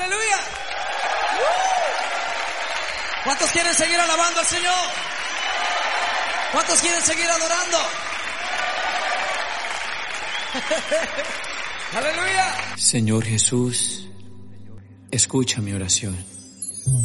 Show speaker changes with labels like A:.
A: ¡Aleluya! ¿Cuántos quieren seguir alabando al Señor? ¿Cuántos quieren seguir adorando? ¡Aleluya!
B: Señor Jesús, escucha mi oración.